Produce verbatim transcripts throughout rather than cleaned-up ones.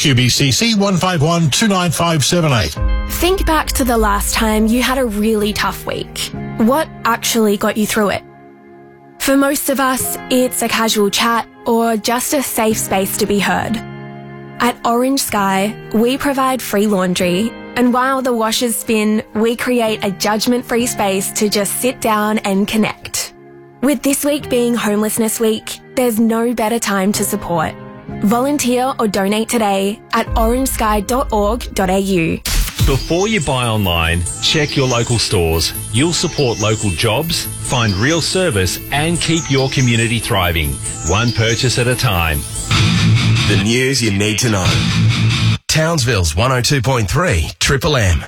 Q B C C one five one two nine five seven eight. Think back to the last time you had a really tough week. What actually got you through it? For most of us, it's a casual chat or just a safe space to be heard. At Orange Sky, we provide free laundry, and while the washers spin, we create a judgment-free space to just sit down and connect. With this week being Homelessness Week, there's no better time to support. Volunteer or donate today at orange sky dot org dot a u. Before you buy online, check your local stores. You'll support local jobs, find real service and keep your community thriving, one purchase at a time. The news you need to know. Townsville's one oh two point three Triple M.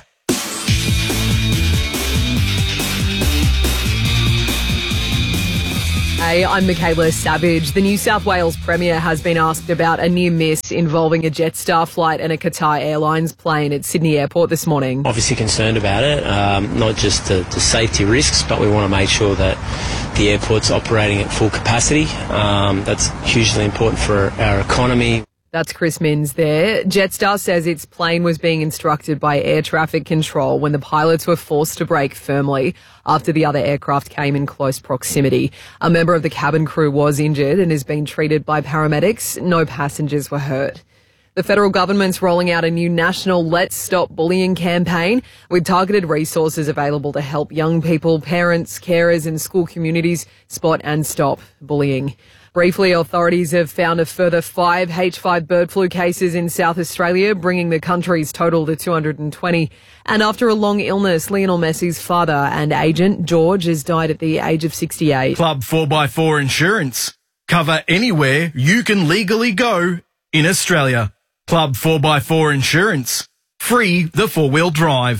Hey, I'm Michaela Savage. The New South Wales Premier has been asked about a near miss involving a Jetstar flight and a Qatar Airlines plane at Sydney Airport this morning. Obviously concerned about it, um, not just the, the safety risks, but we want to make sure that the airport's operating at full capacity. Um, that's hugely important for our economy. That's Chris Minns there. Jetstar says its plane was being instructed by air traffic control when the pilots were forced to brake firmly after the other aircraft came in close proximity. A member of the cabin crew was injured and has been treated by paramedics. No passengers were hurt. The federal government's rolling out a new national Let's Stop Bullying campaign with targeted resources available to help young people, parents, carers and school communities spot and stop bullying. Briefly, authorities have found a further five H five bird flu cases in South Australia, bringing the country's total to two hundred twenty. And after a long illness, Lionel Messi's father and agent, George, has died at the age of sixty-eight. Club four by four Insurance. Cover anywhere you can legally go in Australia. Club four by four Insurance. Free the four-wheel drive.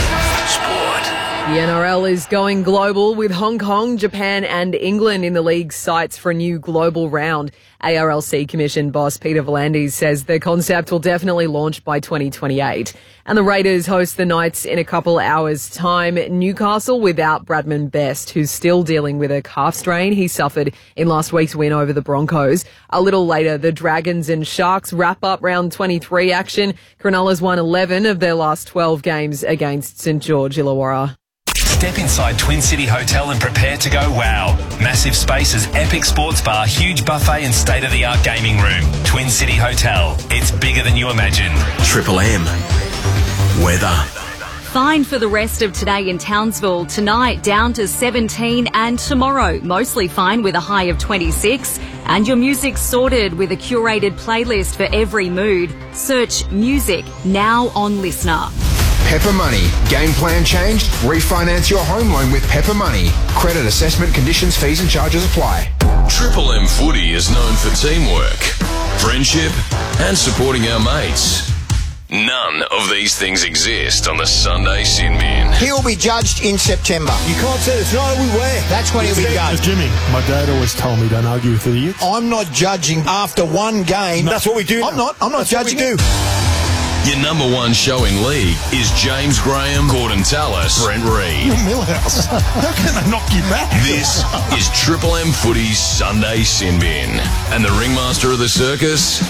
The N R L is going global with Hong Kong, Japan and England in the league's sights for a new global round. A R L C Commission boss Peter V'landys says the concept will definitely launch by twenty twenty-eight. And the Raiders host the Knights in a couple hours' time. Newcastle without Bradman Best, who's still dealing with a calf strain he suffered in last week's win over the Broncos. A little later, the Dragons and Sharks wrap up round twenty-three action. Cronulla's won eleven of their last twelve games against St George Illawarra. Step inside Twin City Hotel and prepare to go wow. Massive spaces, epic sports bar, huge buffet and state-of-the-art gaming room. Twin City Hotel. It's bigger than you imagine. Triple M. Weather. Fine for the rest of today in Townsville. Tonight down to seventeen and tomorrow mostly fine with a high of twenty-six. And your music's sorted with a curated playlist for every mood. Search music now on Listener. Pepper Money. Game plan changed? Refinance your home loan with Pepper Money. Credit assessment conditions, fees and charges apply. Triple M Footy is known for teamwork, friendship and supporting our mates. None of these things exist on the Sunday Sin Bin. He'll be judged in September. You can't say it's not we wear. That's when he'll be judged. Jimmy, my dad always told me don't argue with idiots. I'm not judging after one game. That's what we do. I'm not. I'm not That's judging it. Your number one show in league is James Graham, Gordon Tallis, Brent Reid. Millhouse. How can I knock you back? This is Triple M Footy's Sunday Sin Bin. And the ringmaster of the circus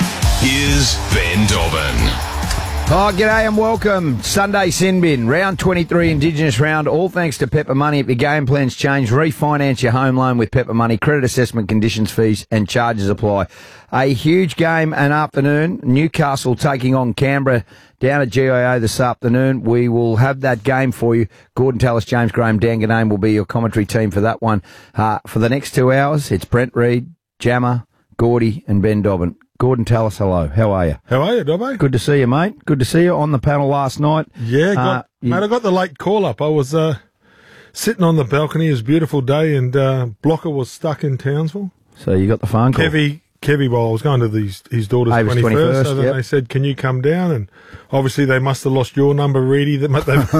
is Ben Dobbin. Oh, g'day and welcome. Sunday Sin Bin, round twenty-three Indigenous round, all thanks to Pepper Money. If your game plans change, refinance your home loan with Pepper Money. Credit assessment conditions, fees and charges apply. A huge game and afternoon. Newcastle taking on Canberra down at G I O this afternoon. We will have that game for you. Gordon Tallis, James Graham, Dan Ganane will be your commentary team for that one. Uh, for the next two hours, it's Brent Reid, Jammer, Gordy and Ben Dobbin. Gordon Tallis, hello. How are you? How are you, Dobbo? Good to see you, mate. Good to see you on the panel last night. Yeah, got, uh, you, mate, I got the late call up. I was uh, sitting on the balcony. It was a beautiful day, and uh, Blocker was stuck in Townsville. So you got the phone call? Kevy, Kevy, well, I was going to his, his daughter's Avis twenty-first, twenty-first, so then yep. they said, can you come down? And obviously they must have lost your number, Reedy. That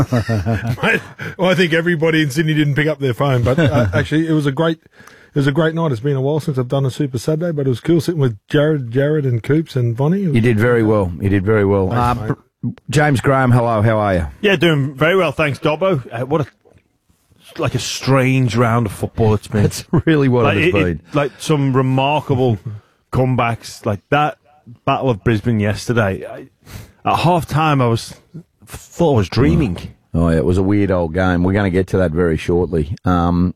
mate, well, I think everybody in Sydney didn't pick up their phone, but uh, actually it was a great... It was a great night. It's been a while since I've done a Super Saturday, but it was cool sitting with Jared, Jared and Coops and Vonnie. You did very well. You did very well. Thanks, uh, James Graham, hello. How are you? Yeah, doing very well, thanks, Dobbo. Uh, what a like a strange round of football it's been. That's really what like, it has it, been. It, like some remarkable comebacks like that. Battle of Brisbane yesterday, I, at half time I was thought I was dreaming. Oh, yeah, it was a weird old game. We're going to get to that very shortly. Um,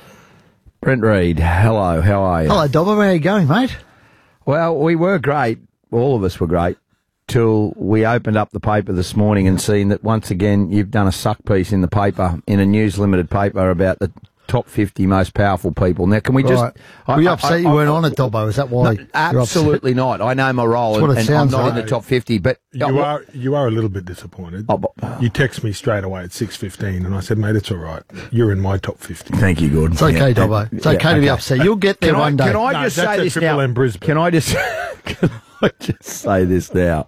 Brent Reid, hello, how are you? Hello, Dobber. How are you going, mate? Well, we were great. All of us were great till we opened up the paper this morning and seen that once again you've done a suck piece in the paper, in a News Limited paper, about the top fifty most powerful people. Now, can we just... Right. Were you upset you weren't on it, Dobbo? Is that why? No, absolutely not. I know my role, and, and I'm not like. in the top fifty. But you uh, are you are a little bit disappointed. Oh, but, you text me straight away at six fifteen, and I said, "Mate, it's all right. You're in my top fifty." Thank you, Gordon. It's okay, yeah, Dobbo. It's okay, yeah, okay to be upset. You'll get there can one I, day. Can I no, just that's say this now? M Brisbane. Can I just can I just say this now?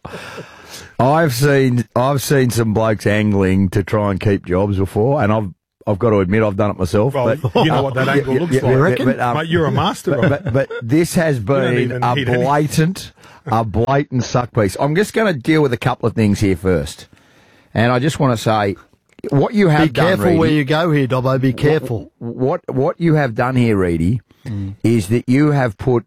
I've seen I've seen some blokes angling to try and keep jobs before, and I've I've got to admit I've done it myself. Well, but, you know what that angle yeah, looks yeah, like. you reckon? But, um, Mate, you're a master but, of it. But, but this has been a blatant, a blatant suck piece. I'm just going to deal with a couple of things here first, and I just want to say what you have be done. Be careful Reedy, where you go here, Dobbo. Be careful. What what, what you have done here, Reedy, mm. is that you have put,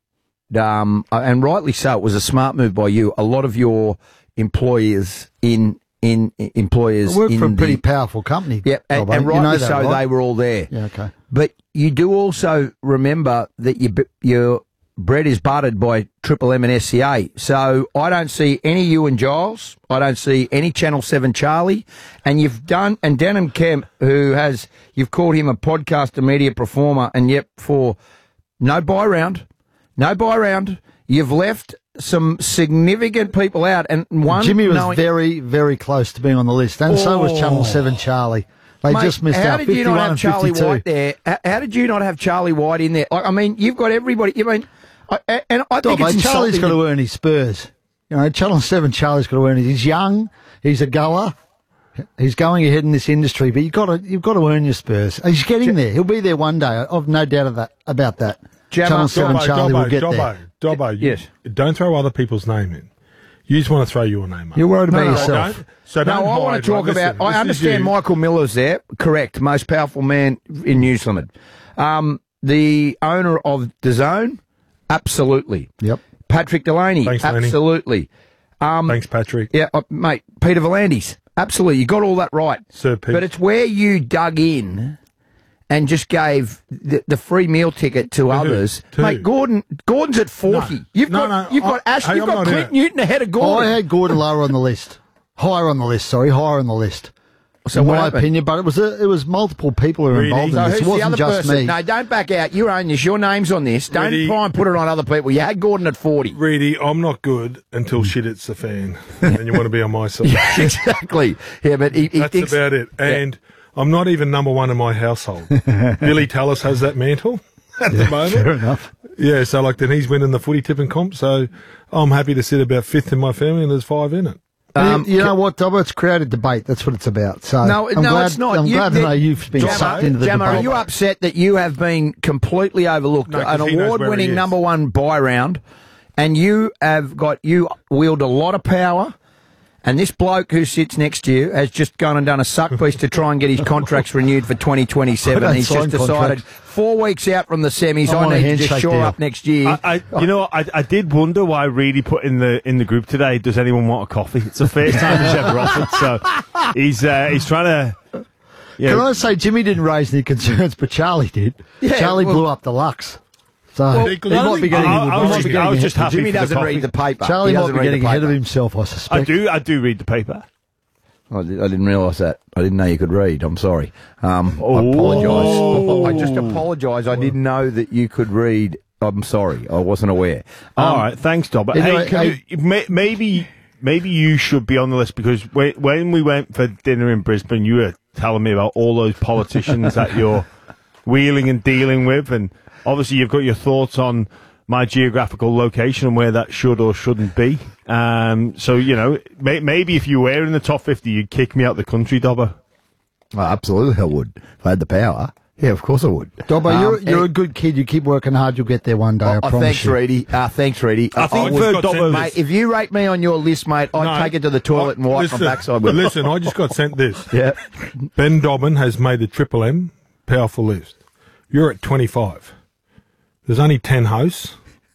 um, and rightly so, it was a smart move by you. A lot of your employers in. In, in employers, I work in for a pretty the, powerful company. Yeah, and, and rightly you know that, so, right? They were all there. Yeah, okay. But you do also remember that your your bread is buttered by Triple M and S C A. So I don't see any you and Giles. I don't see any Channel Seven Charlie. And you've done and Denham Kemp, who has you've called him a podcast and media performer, and yet for no buy round, no buy round, you've left some significant people out, and one Jimmy was knowing, very, very close to being on the list, and oh, so was Channel Seven Charlie. They mate, just missed how out. How did you not have Charlie fifty-two. White there? How did you not have Charlie White in there? I, I mean, you've got everybody. I mean, I, and I think Dom, it's mate, Charlie's got to earn his spurs. You know, Channel Seven Charlie's got to earn it. He's young. He's a goer. He's going ahead in this industry, but you've got to you've got to earn your spurs. He's getting there. He'll be there one day. I've no doubt of that about that. Jammer, Channel Seven Dobbo, Charlie Dobbo, will get Dobbo, there. Dobbo, you, yes. Don't throw other people's name in. You just want to throw your name up. You're worried about no, yourself. Don't, so don't no, I hide, want to talk right? about. Listen, I understand Michael Miller's there. Correct, most powerful man in News Limited. Um, the owner of DAZN, absolutely. Yep. Patrick Delaney, Thanks, absolutely. Um, Thanks, Patrick. Yeah, uh, mate. Peter Volandis, absolutely. You got all that right. Sir Pete. But it's where you dug in and just gave the, the free meal ticket to, to others. To Mate, Gordon Gordon's at forty. No, you've no, got no, you've got I, Ash, hey, you've I'm got Clint in Newton ahead of Gordon. I had Gordon lower on the list. Higher on the list, sorry, higher on the list. So in what my happened? opinion, but it was a, it was multiple people who were Really? involved So in this. who's It the wasn't other just person? me. No, don't back out. You own this. Your name's on this. Don't Ready? try and put it on other people. You had Gordon at forty. Reedy, I'm not good until shit hits the fan, and you want to be on my side. Yeah, exactly. Yeah, but he, he That's thinks, about it. And yeah. I'm not even number one in my household. Billy Tallis has that mantle at yeah, the moment. Fair enough. Yeah, so like then he's winning the footy tipping comp. So I'm happy to sit about fifth in my family, and there's five in it. Um, you, you know what, Dobbo? It's created debate. That's what it's about. So no, I'm no, glad, it's not. I'm you, glad to know you've been Jammer, sucked into the Jammer, debate. are you upset that you have been completely overlooked? No, an he knows where award-winning he is. number one buy round, and you have got you wield a lot of power. And this bloke who sits next to you has just gone and done a suck piece to try and get his contracts renewed for twenty twenty-seven. He's just decided contracts. four weeks out from the semis, I, I need to just shore deal. up next year. I, I, you know, I, I did wonder why Reedy put in the in the group today. Does anyone want a coffee? It's the first time he's ever offered. So he's uh, he's trying to. Yeah. Can I say Jimmy didn't raise any concerns, but Charlie did. Yeah, Charlie well, blew up the Lux. So well, he might be getting, I, I, I was, might just, be I was getting just ahead. happy Jimmy for the doesn't coffee. read the paper. Charlie he might doesn't be read getting the ahead of paper. himself, I I suspect. do. I do read the paper. I, did, I didn't realise that. I didn't know you could read. I'm sorry. Um, I Oh. apologise. I just apologise. I didn't know that you could read. I'm sorry. I wasn't aware. Um, All right. Thanks, Dob. Anyway, Hey, can hey- you, may, maybe maybe you should be on the list because when, when we went for dinner in Brisbane, you were telling me about all those politicians that you're wheeling and dealing with, and obviously you've got your thoughts on my geographical location and where that should or shouldn't be. Um, so, you know, may, maybe if you were in the top fifty, you'd kick me out the country, Dobber. Oh, absolutely, I would. If I had the power. Yeah, of course I would. Dobbo, Um, you're, you're eh, a good kid. You keep working hard, you'll get there one day, I Oh, promise thanks, you. Reedy. Uh, thanks, Reedy. I think would- for Dobbo, mate, if you rate me on your list, mate, I'd No, take it to the toilet and wipe listen, my backside with it. Listen, I just got sent this. Yeah. Ben Dobbin has made the Triple M powerful list. You're at twenty-five. There's only ten hosts.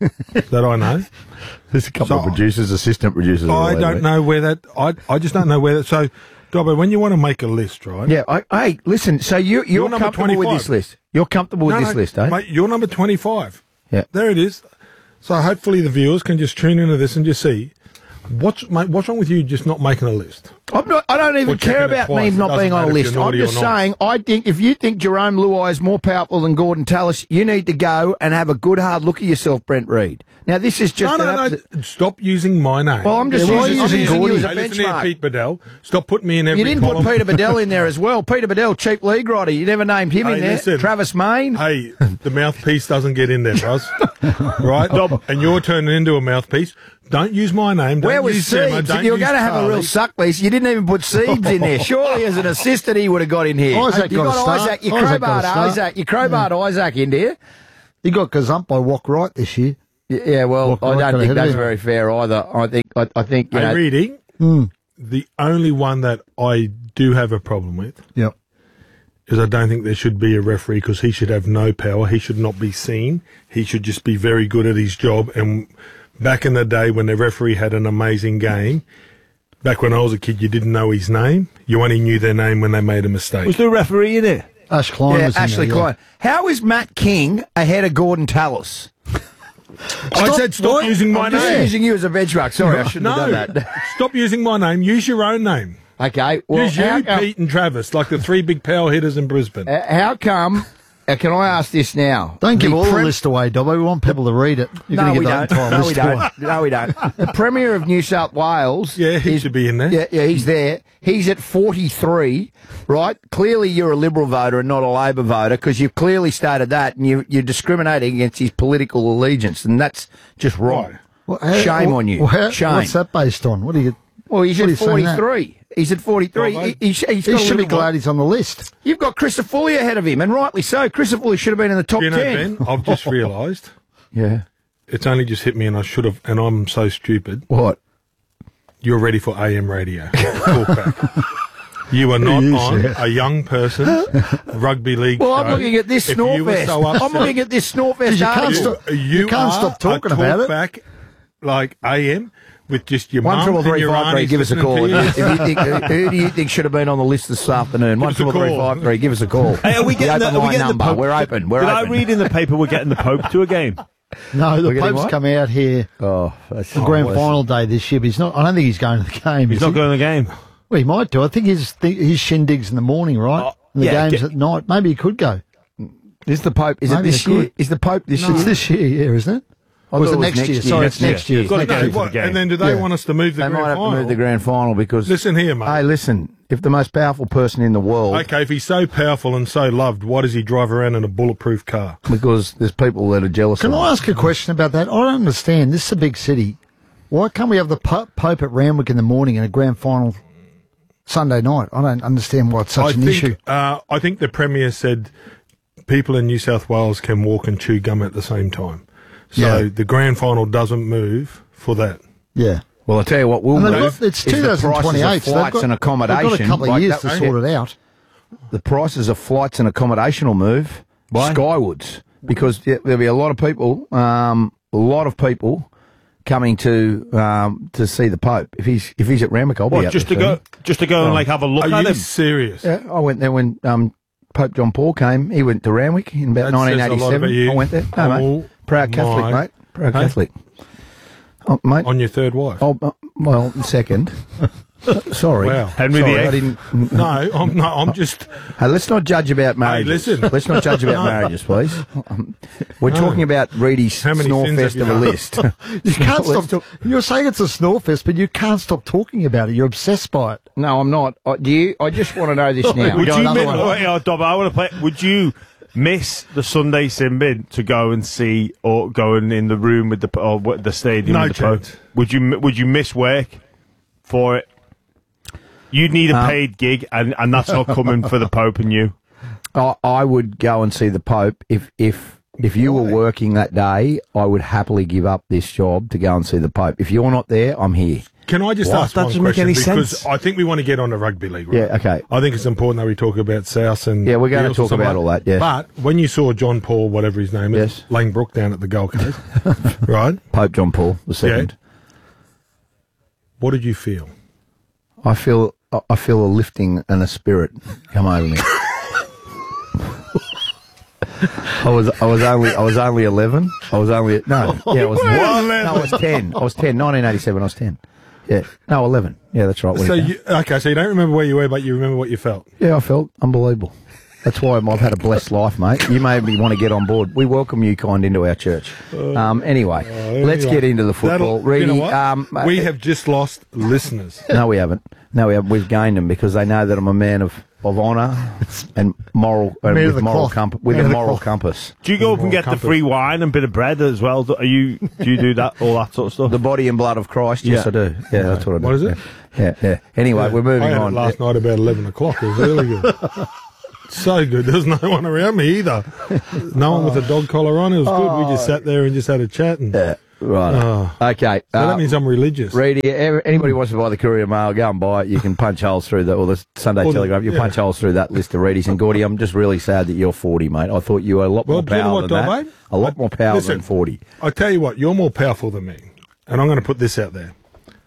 that I know. There's a couple So, of producers, assistant producers. all I over don't it. know where that. I I just don't know where that. So, Dobbo, when you want to make a list, right? Yeah, I, hey, listen, so you, you're, You're number comfortable with twenty-five. this list? You're comfortable with No, this no, list, eh? Mate, you're number twenty-five. Yeah. There it is. So hopefully the viewers can just tune into this and just see what's mate, what's wrong with you just not making a list. I'm not, I don't even Or care checking it about twice. me It not doesn't being on a matter if list. you're I'm naughty or just not. saying, I think if you think Jerome Luai is more powerful than Gordon Tallis, you need to go and have a good hard look at yourself, Brent Reid. Now, this is just No, an no, absolute- no. Stop using my name. Well, I'm just Yeah, using- I'm I'm using Gordy. you as a Hey, listen here, benchmark. Pete Bedell. Stop putting me in every You didn't column. put Peter Bedell in there as well. Peter Bedell, cheap league rider. You never named him Hey, in there. listen. Travis Main. Hey, the mouthpiece doesn't get in there, Buzz. Right? And you're turning into a mouthpiece. Don't use my name. Don't Where was use Gemma, Seeds? don't If you were use going to have a real Carly. suck list, you didn't even put Seeds in there. Surely, as an assistant, he would have got in here. Isaac you got a got start. Isaac. You Isaac got a crowbarred start. Isaac. You crowbarred Isaac in there. He got gazumped by Walk Right this year. Y- Yeah, well, Walk I right don't got think ahead of that's him. very fair either. I think, I, I think, you Hey, know, reading, Mm. the only one that I do have a problem with Yep. is I don't think there should be a referee because he should have no power. He should not be seen. He should just be very good at his job. And back in the day when the referee had an amazing game, back when I was a kid, you didn't know his name. You only knew their name when they made a mistake. Was there a referee in it? Ash Klein yeah, was in Ashley there, yeah. Klein. How is Matt King ahead of Gordon Tallis? I said stop what? using my I'm just name. using you as a benchmark. Sorry, I shouldn't no, have done that. stop using my name. Use your own name. Okay, well, Use you, how come, Pete, and Travis, like the three big power hitters in Brisbane. uh, how come? Uh, can I ask this now? Don't give The all the Prem- list away, Dobbo. We want people to read it. You're No, going to we get don't. the entire No, list we away. don't. No, we don't. The Premier of New South Wales. Yeah, he is- should be in there. Yeah, yeah, he's there. He's at forty-three, right? Clearly, you're a Liberal voter and not a Labor voter because you've clearly stated that, and you, you're discriminating against his political allegiance, and that's just wrong. Right. Well, how- Shame well, on you. well, how- Shame. What's that based on? What do you? Well, he's What are at you saying that? forty-three. He's at forty-three. Well, he, he's, he's He got a should be Liberal vote. glad he's on the list. You've got Christopher Foley ahead of him, and rightly so. Christopher Foley should have been in the top You know, ten. Ben, I've just realised Yeah. it's only just hit me, and I should have, and I'm so stupid. What? You're ready for A M radio. Talkback. You are not He is, on yeah. a young person rugby league Well, show. I'm looking at this If you were Snorefest. so I'm upset- looking at this Snorefest. You can't article. stop- you can't are stop talking a about it. talkback like A M with just your One mum triple and three your five three. aunties Give us a listening call. to If you. you think, who, who do you think should have been on the list this afternoon? One us a triple three call. five three. Give us a call. Hey, are we getting the, open are we line getting the number. Pope? We're open. We're Did open. I read in the paper we're getting the Pope to a game? No, the We're getting Pope's what? come out here Oh, that's the grand final day this year, but he's not. I don't think he's going to the game. He's is not he? going to the game. Well, he might do. I think his th- his shindig's in the morning, right? Oh, and the yeah, game's get- at night. Maybe he could go. Is the Pope? Is Maybe it this they year? could. Is the Pope this It's year? this year, yeah, isn't it? I Or is thought it next year? Sorry, it's next year. You've got to It's go next to year. the game. And then do they Yeah. want us to move the They grand might have final? to move the grand final because. Listen here, mate. Hey, listen. If the most powerful person in the world, Okay, if he's so powerful and so loved, why does he drive around in a bulletproof car? because there's people that are jealous. Can of I him. ask a question about that? I don't understand. This is a big city. Why can't we have the Po- Pope at Randwick in the morning and a grand final Sunday night? I don't understand why it's such I an think, issue. Uh, I think the Premier said people in New South Wales can walk and chew gum at the same time. So Yeah. the grand final doesn't move for that. Yeah. Well, I tell you what, we'll And they've move. got, it's is the prices of twenty twenty-eight. so they've flights got, and they've got accommodation. a couple of like years that- to sort it out. The prices of flights and accommodation will move Why? skywards because yeah, there'll be a lot of people, um, a lot of people coming to um, to see the Pope. If he's if he's at Randwick, I'll be What, out just to there go, just to go and like have a look Are at you him? serious? for him. Yeah, I went there when um, Pope John Paul came. He went to Randwick in about That says nineteen a lot eighty-seven. about you. I went there. No, Oh, mate. Proud Catholic, my. mate. Proud Hey? Catholic. Oh, mate. On your third wife? Oh, uh, well, second. Sorry. Wow. Henry Sorry, the I Eighth. didn't. No, I'm not. I'm just. Hey, let's not judge about marriages. listen. Let's not judge about marriages, please. Um, we're No. talking about Reedy's How many sins have Snorefest you of a done? list. You can't Let's stop. You're saying it's a Snorefest, but you can't stop talking about it. You're obsessed by it. No, I'm not. I, do you? I just want to know this now. Would go you another miss, one. oh, yeah, Dob, I want to play. Would you miss the Sunday sin bin to go and see, or going in the room with the or what- the stadium No with the Pope? chance. Would you? Would you miss work for it? You'd need a Um, paid gig, and, and that's not coming for the Pope and you. I, I would go and see the Pope if if if you were working that day. I would happily give up this job to go and see the Pope. If you're not there, I'm here. can I just What? ask That one doesn't make question? any Because sense. I think we want to get on to rugby league. Right? Yeah, okay. I think it's important that we talk about South and Yeah, we're going to Eels talk and something about all like- that, yeah. But when you saw John Paul, whatever his name is, Yes. Lang Brook down at the Gold Coast, right? Pope John Paul the second. What did you feel? I feel I- I feel a lifting and a spirit come over me. I was I was only I was only eleven. I was only no yeah I was What? no I was ten. I was ten. nineteen eighty-seven. I was ten. Yeah, no eleven. Yeah, that's right. When So it came. you, okay, so you don't remember where you were, but you remember what you felt. Yeah, I felt unbelievable. That's why I've had a blessed life, mate. You made me want to get on board. We welcome you kind into our church. Um, anyway, Uh, let's anyway, get into the football. that'll- you know Reedy, what? um, we have just lost listeners. No, we haven't. No, we haven't. We've gained them because they know that I'm a man of, of honour and moral and Man of with the moral cloth. compass. With Man a of the moral cloth. compass. Do you go up and Moral get compass. the free wine and bit of bread as well? Do- Are you? Do you do that? All that sort of stuff? The body and blood of Christ. Yes, Yeah. I do. Yeah, that's what I do. What is it? Yeah, yeah. Anyway, we're moving I had on. it last night about eleven o'clock. It was really good. So good. There was no one around me either. No one with a dog collar on. It was good. We just sat there and just had a chat. And, Yeah, right. Oh. Okay. So uh, that means I'm religious. Reedy, ev- anybody wants to buy the Courier Mail, go and buy it. You can punch holes through the, or the Sunday Or the- Telegraph. You yeah. punch holes through that list of Reedies. And Gordy, I'm just really sad that you're forty, mate. I thought you were a lot Well, more do you know power what, than Dobbo? that. A lot more power Listen, than forty. I tell you what, you're more powerful than me. And I'm going to put this out there.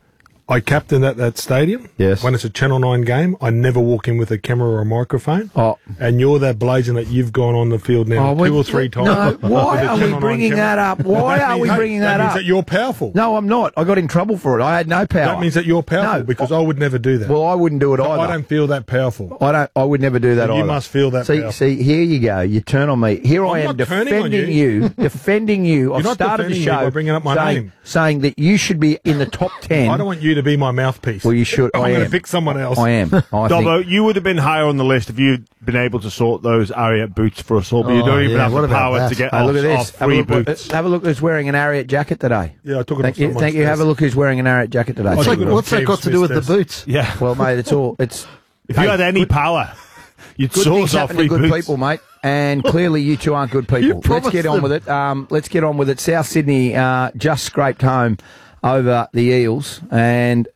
I captain at that stadium. Yes. When it's a Channel nine game, I never walk in with a camera or a microphone. Oh. And you're that blazing that you've gone on the field now Oh, two we- or three times. No, with why a are we Channel nine bringing camera. that up? Why That are means- we hey, bringing that that means up? that you're powerful. No, I'm not. I got in trouble for it. I had no power. That means that you're powerful No, because I would never do that. Well, I wouldn't do it I either. don't feel that powerful. I don't. I would never do that You either. must feel that See, powerful. see, here you go. You turn on me. Here I I'm am not turning on defending you. you, defending you. I've not started the defending show me by bringing up my saying, name. saying that you should be in the top ten. I don't want you to be my mouthpiece. Well, you should. I'm I going am. to pick someone else. I am. I Dobbo, think. you would have been higher on the list if you'd been able to sort those Ariat boots for us all, but you Oh, don't even yeah, have what the about power that? to get Hey, off, look at this. off Have a free look, boots. have a look who's wearing an Ariat jacket today. Yeah, I took it Thank off you. someone's Thank you. Have a desk. look who's wearing an Ariat jacket today. I took it off What's that Kev got to do with the Smith's boots? Yeah. Well, mate, it's all. It's If you Hey, had any good- power, you'd Good source things off happen free to good boots. people, mate. And clearly, you two aren't good people. Let's promised get on them. with it. Um, let's get on with it. South Sydney uh, just scraped home over the Eels, and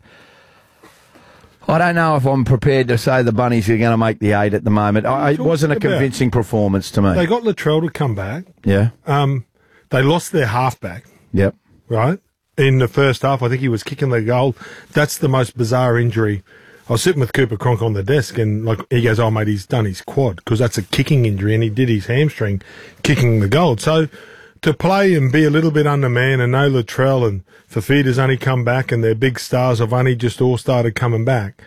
I don't know if I'm prepared to say the Bunnies are going to make the eight at the moment. I, it talking wasn't a about? convincing performance to me. They got Latrell to come back. yeah. Um, they lost their halfback, Yep. right? In the first half, I think he was kicking the goal. That's the most bizarre injury. I was sitting with Cooper Cronk on the desk, and like he goes, "Oh, mate, he's done his quad because that's a kicking injury, and he did his hamstring kicking the goal." So to play and be a little bit undermanned, and no Latrell and Fafita's only come back, and their big stars have only just all started coming back.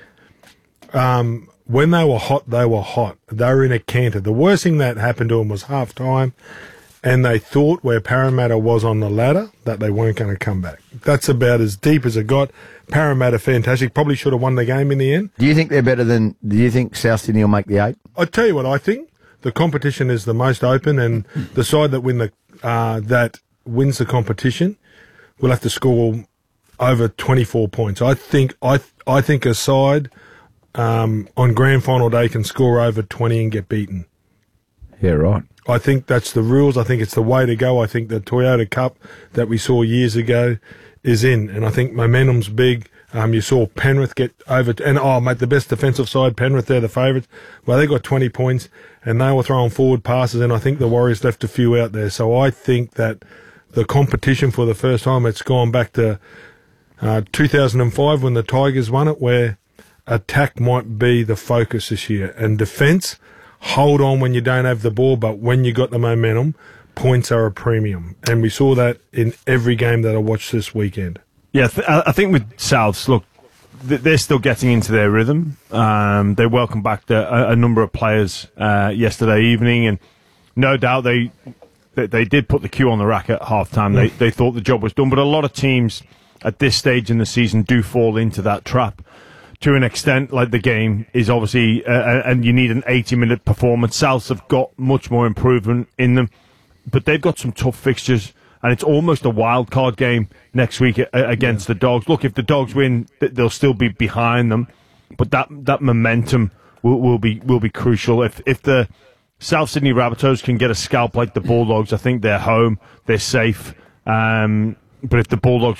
Um, when they were hot, they were hot. They were in a canter. The worst thing that happened to them was half time, and they thought where Parramatta was on the ladder that they weren't going to come back. That's about as deep as it got. Parramatta, fantastic. Probably should have won the game in the end. Do you think they're better than? Do you think South Sydney will make the eight? I tell you what, I think the competition is the most open, and the side that win the uh, that wins the competition will have to score over twenty-four points. I think I I think a side um, on grand final day can score over twenty and get beaten. Yeah, right. I think that's the rules. I think it's the way to go. I think the Toyota Cup that we saw years ago is in, and I think momentum's big. Um, you saw Penrith get over, and oh, mate, the best defensive side, Penrith, they're the favourites. Well, they got twenty points, and they were throwing forward passes, and I think the Warriors left a few out there. So I think that the competition for the first time, it's gone back to uh, two thousand five when the Tigers won it, where attack might be the focus this year, and defence, hold on when you don't have the ball, but when you got the momentum, points are a premium. And we saw that in every game that I watched this weekend. Yeah, th- I I think with Souths, look, th- they're still getting into their rhythm. Um, they welcomed back the, a, a number of players uh, yesterday evening, and no doubt they, they they did put the cue on the rack at half time. They they thought the job was done, but a lot of teams at this stage in the season do fall into that trap to an extent. Like the game is obviously, uh, and you need an eighty minute performance. Souths have got much more improvement in them, but they've got some tough fixtures. And it's almost a wild card game next week against the Dogs. Look, if the Dogs win, they'll still be behind them, but that that momentum will, will be will be crucial. If if the South Sydney Rabbitohs can get a scalp like the Bulldogs, I think they're home, they're safe. Um, but if the Bulldogs win,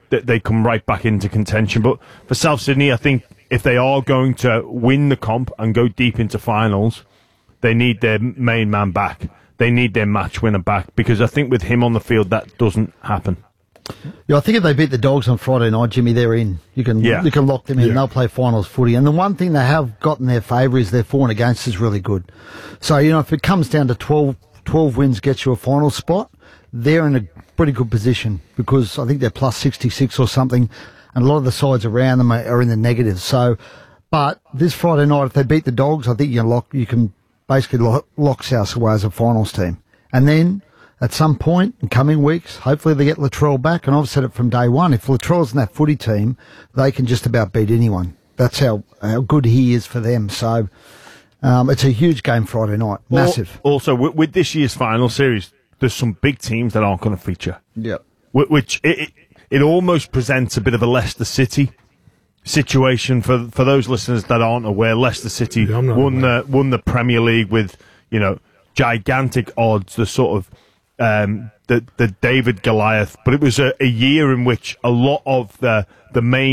that they come right back into contention. But for South Sydney, I think if they are going to win the comp and go deep into finals, they need their main man back. They need their match winner back, because I think with him on the field, that doesn't happen. Yeah, I think if they beat the Dogs on Friday night, Jimmy, they're in. You can Yeah. you can lock them in. Yeah. They'll play finals footy. And the one thing they have got in their favour is their for and against is really good. So, you know, if it comes down to twelve, twelve wins gets you a final spot, they're in a pretty good position, because I think they're plus sixty-six or something, and a lot of the sides around them are, are in the negatives. So, but this Friday night, if they beat the Dogs, I think you can lock, you can basically lock, lock South away as a finals team. And then, at some point in coming weeks, hopefully they get Latrell back. And I've said it from day one, if Latrell's in that footy team, they can just about beat anyone. That's how, how good he is for them. So um, it's a huge game Friday night. Massive. Al- Also, with, with this year's final series, there's some big teams that aren't going to feature. Yeah. Wh- Which it, it, it almost presents a bit of a Leicester City situation for for those listeners that aren't aware. Leicester City Yeah, I'm not won the won the Premier League with, you know, gigantic odds. The sort of um, the the David Goliath, but it was a, a year in which a lot of the the main